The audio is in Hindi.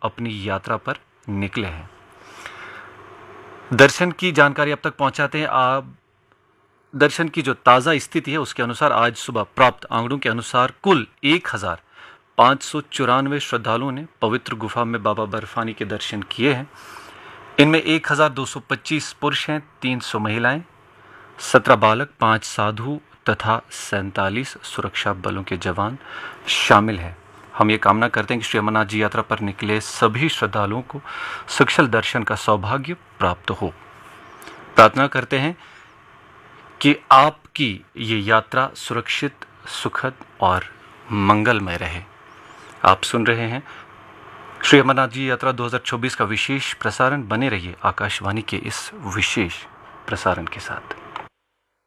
अपनी यात्रा पर निकले हैं। दर्शन की जानकारी अब तक पहुंचाते हैं। आप दर्शन की जो ताज़ा स्थिति है उसके अनुसार आज सुबह प्राप्त आंकड़ों के अनुसार कुल 1594 श्रद्धालुओं ने पवित्र गुफा में बाबा बर्फानी के दर्शन किए हैं। इनमें 1225 पुरुष हैं, 300 महिलाएं, 17 बालक, 5 साधु तथा 47 सुरक्षा बलों के जवान शामिल हैं। हम ये कामना करते हैं कि श्री अमरनाथ जी यात्रा पर निकले सभी श्रद्धालुओं को सकुशल दर्शन का सौभाग्य प्राप्त हो। प्रार्थना करते हैं कि आपकी ये यात्रा सुरक्षित, सुखद और मंगलमय रहे। आप सुन रहे हैं श्री अमरनाथ जी यात्रा 2024 का विशेष प्रसारण। बने रहिए आकाशवाणी के इस विशेष प्रसारण के साथ।